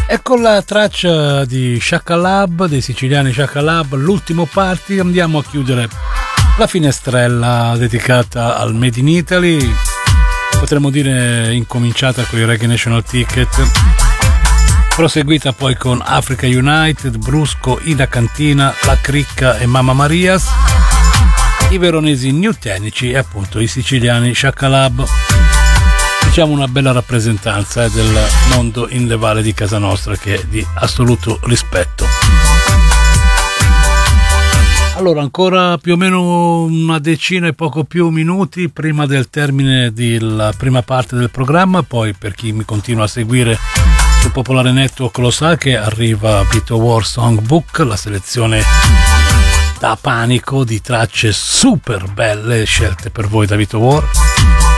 E con la traccia di Shakalab, dei siciliani Shakalab, l'ultimo party, andiamo a chiudere la finestrella dedicata al Made in Italy. Potremmo dire incominciata con i Reggae National Ticket, proseguita poi con Africa United, Brusco, Ida Cantina, La Cricca e Mamma Marias, i veronesi New Tenici e appunto i siciliani Shakalab. Diciamo una bella rappresentanza del mondo in le valle di casa nostra, che è di assoluto rispetto. Allora, ancora più o meno una decina e poco più minuti prima del termine della prima parte del programma. Poi, per chi mi continua a seguire sul Popolare Network lo sa che arriva Vito War Songbook, la selezione da panico di tracce super belle scelte per voi da Vito War.